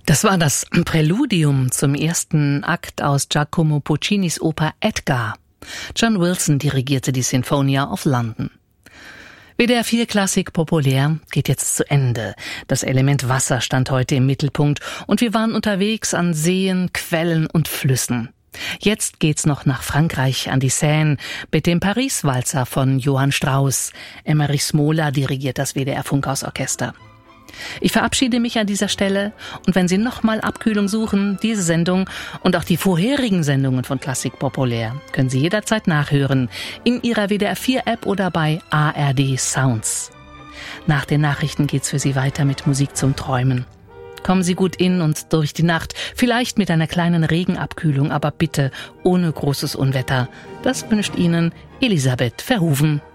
Das war das Präludium zum ersten Akt aus Giacomo Puccinis Oper Edgar. John Wilson dirigierte die Sinfonia of London. WDR 4 Klassik populär geht jetzt zu Ende. Das Element Wasser stand heute im Mittelpunkt und wir waren unterwegs an Seen, Quellen und Flüssen. Jetzt geht's noch nach Frankreich an die Seine mit dem Paris-Walzer von Johann Strauss. Emery Smola dirigiert das WDR Funkhausorchester. Ich verabschiede mich an dieser Stelle und wenn Sie nochmal Abkühlung suchen, diese Sendung und auch die vorherigen Sendungen von Klassik populär können Sie jederzeit nachhören in Ihrer WDR 4 App oder bei ARD Sounds. Nach den Nachrichten geht's für Sie weiter mit Musik zum Träumen. Kommen Sie gut in und durch die Nacht, vielleicht mit einer kleinen Regenabkühlung, aber bitte ohne großes Unwetter. Das wünscht Ihnen Elisabeth Verhoeven.